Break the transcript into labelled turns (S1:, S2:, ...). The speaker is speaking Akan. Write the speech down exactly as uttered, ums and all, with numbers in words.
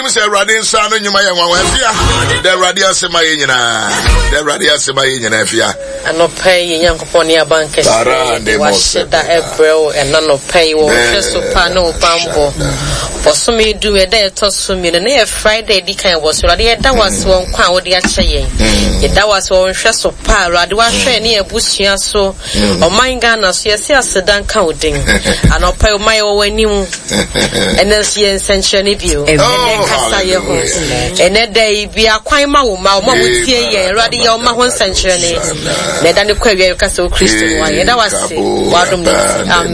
S1: say Radin San and you may have the Radia Sema the Radia Sema in Efia.
S2: And no pay young Ponia Bank wash that April and none of pay or just to pano bambo. For some me do a day toss to me the near Friday decay was ready. That was one crowd the Achaye. That was one stress of para. Do I share near Bushia so or mine Ganas, yes, yes, the dan counting. And I'll pay my own new and then see and century view. And that day be a quite my mom would see a radio my century. Let the query Castle Christian. That was